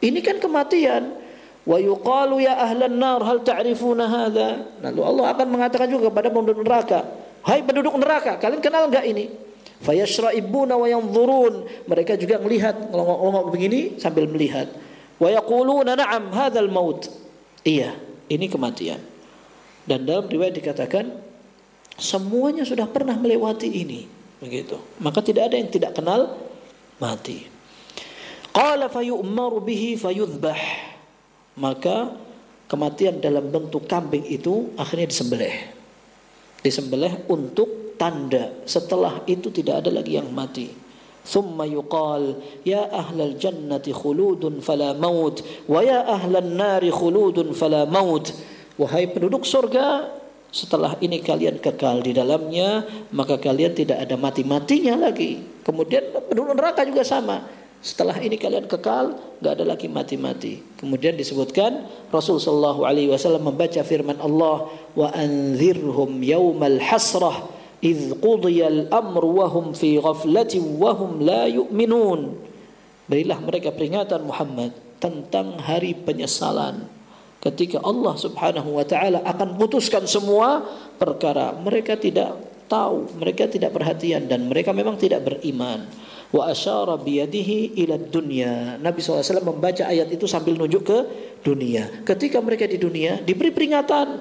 Ini kan kematian. Wa yuqalu ya ahlan nar hal ta'rifuna hadza. Lalu Allah akan mengatakan juga kepada penduduk neraka, hai penduduk neraka, kalian kenal enggak ini? Fayashra'ibuna wa yanzurun. Mereka juga melihat, ngongok-ngongok begini sambil melihat. Wa yaquluna na'am hadzal maut. Iya, ini kematian. Dan dalam riwayat dikatakan semuanya sudah pernah melewati ini, begitu. Maka tidak ada yang tidak kenal mati. Qala fayu'maru bihi fayudhbah. Maka kematian dalam bentuk kambing itu akhirnya disembelih untuk tanda setelah itu tidak ada lagi yang mati. Thumma yuqal ya ahlal jannati khuludun fala maut wa ya ahlan nari khuludun fala maut. Wahai penduduk surga, setelah ini kalian kekal di dalamnya, maka kalian tidak ada mati-matinya lagi. Kemudian penduduk neraka juga sama. Setelah ini kalian kekal, enggak ada lagi mati-mati. Kemudian disebutkan Rasul sallallahu alaihi wasallam membaca firman Allah, wa anzirhum yaumal hasrah idz qudiyal amru wa hum fi ghaflatin wa hum la yu'minun. Berilah mereka peringatan Muhammad tentang hari penyesalan, ketika Allah Subhanahu wa taala akan putuskan semua perkara. Mereka tidak tahu, mereka tidak perhatian, dan mereka memang tidak beriman. Wa asyara biyadihi ila dunya. Nabi SAW membaca ayat itu sambil nunjuk ke dunia. Ketika mereka di dunia diberi peringatan,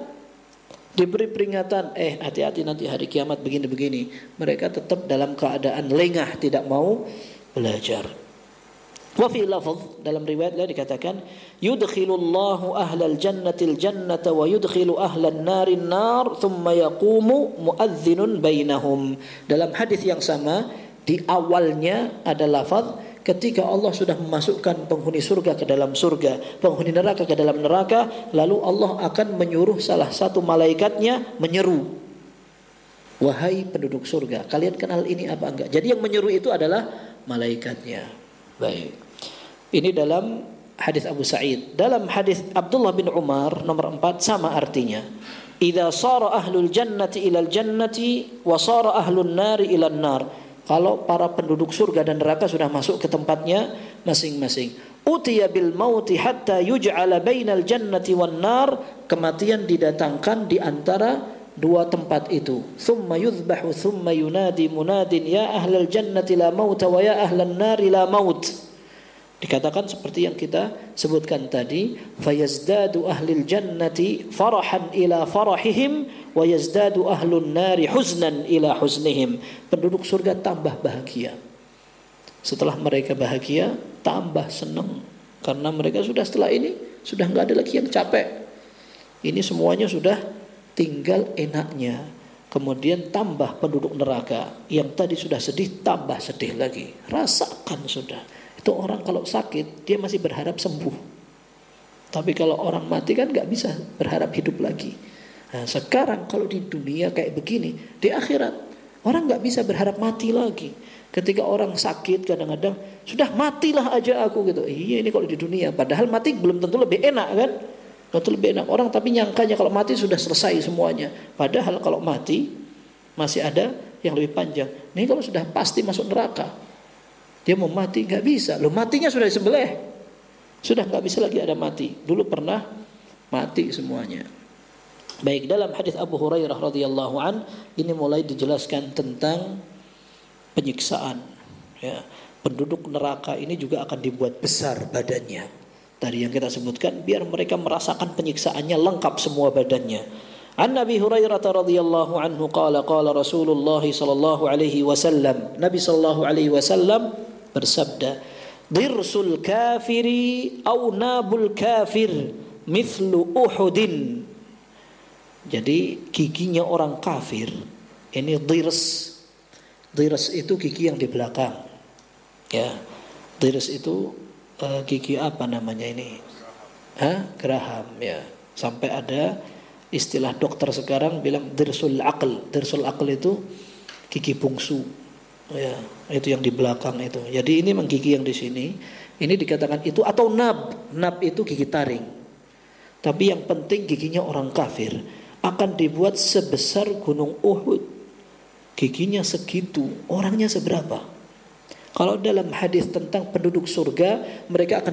hati-hati nanti hari kiamat begini-begini. Mereka tetap dalam keadaan lengah, tidak mau belajar. Wa fi lafaz, dalam riwayat lain dikatakan yudkhilullahu ahlal jannatil jannata wa yudkhilu ahlan narin nar thumma yaqumu muadzdhinun bainahum. Dalam hadis yang sama, di awalnya ada lafaz ketika Allah sudah memasukkan penghuni surga ke dalam surga, penghuni neraka ke dalam neraka, lalu Allah akan menyuruh salah satu malaikatnya menyeru, wahai penduduk surga, kalian kenal ini apa enggak? Jadi yang menyeru itu adalah malaikatnya. Baik. Ini dalam hadis Abu Sa'id. Dalam hadis Abdullah bin Umar nomor 4 sama artinya. Idza sara ahlul jannati ilal jannati wa sara ahlun nari ilan nar. Kalau para penduduk surga dan neraka sudah masuk ke tempatnya masing-masing, utiya bil mauti hatta yuj'ala bainal jannati wan nar. Kematian didatangkan di antara dua tempat itu. Thumma yudhbahu thumma yunadi munadin ya ahlal jannati la mauta wa ya ahlan nari la maut. Dikatakan seperti yang kita sebutkan tadi, fayazdadu ahlil jannati farahan ila farahihim wa yazdadu ahlun nari huznan ila huznihim. Penduduk surga tambah bahagia. Setelah mereka bahagia, tambah senang, karena mereka sudah setelah ini sudah enggak ada lagi yang capek. Ini semuanya sudah tinggal enaknya. Kemudian tambah penduduk neraka yang tadi sudah sedih, tambah sedih lagi. Rasakan sudah. Itu orang kalau sakit dia masih berharap sembuh. Tapi kalau orang mati kan gak bisa berharap hidup lagi. Nah, sekarang kalau di dunia kayak begini, di akhirat orang gak bisa berharap mati lagi. Ketika orang sakit kadang-kadang sudah matilah aja aku gitu. Iya, ini kalau di dunia. Padahal mati belum tentu lebih enak kan? Tentu lebih enak. Orang tapi nyangkanya kalau mati sudah selesai semuanya. Padahal kalau mati masih ada yang lebih panjang. Ini kalau sudah pasti masuk neraka, dia mau mati nggak bisa. Loh, matinya sudah disembelih, sudah nggak bisa lagi ada mati. Dulu pernah mati semuanya. Baik, dalam hadis Abu Hurairah radhiyallahu an ini mulai dijelaskan tentang penyiksaan. Ya, penduduk neraka ini juga akan dibuat besar badannya. Tadi yang kita sebutkan, biar mereka merasakan penyiksaannya lengkap semua badannya. An Nabi Hurairah radhiyallahu anhu qala qala Rasulullah sallallahu alaihi wasallam. Nabi sallallahu alaihi wasallam bersabda, dirsul kafiri au nabul kafir mithlu Uhudin. Jadi giginya orang kafir ini dirs. Dirs itu gigi yang di belakang. Ya. Dirs itu gigi apa namanya ini? Geraham ya. Sampai ada istilah dokter sekarang bilang dirsul aql. Dirsul aql itu gigi bungsu. Ya, itu yang di belakang itu. Jadi ini memang gigi yang di sini. Ini dikatakan itu atau nab. Nab itu gigi taring. Tapi yang penting giginya orang kafir akan dibuat sebesar gunung Uhud. Giginya segitu, orangnya seberapa? Kalau dalam hadis tentang penduduk surga, mereka akan